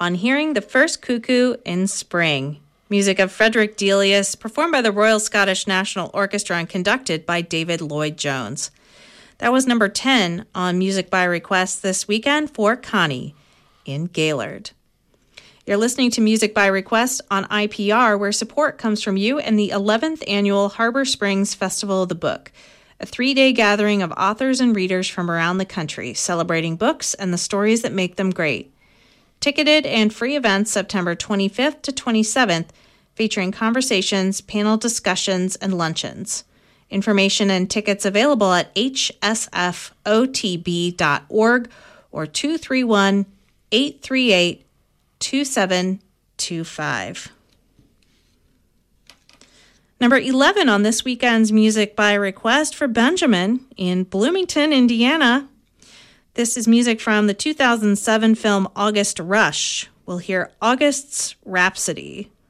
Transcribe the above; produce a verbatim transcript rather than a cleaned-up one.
on hearing the first cuckoo in spring. Music of Frederick Delius, performed by the Royal Scottish National Orchestra and conducted by David Lloyd-Jones. That was number ten on Music by Request this weekend for Connie in Gaylord. You're listening to Music by Request on I P R, where support comes from you and the eleventh Annual Harbor Springs Festival of the Book, a three-day gathering of authors and readers from around the country, celebrating books and the stories that make them great. Ticketed and free events September twenty-fifth to twenty-seventh, featuring conversations, panel discussions, and luncheons. Information and tickets available at h s f o t b dot org or two three one, eight three eight, two seven two five. Number eleven on this weekend's Music by Request for Benjamin in Bloomington, Indiana. This is music from the two thousand seven film August Rush. We'll hear August's Rhapsody.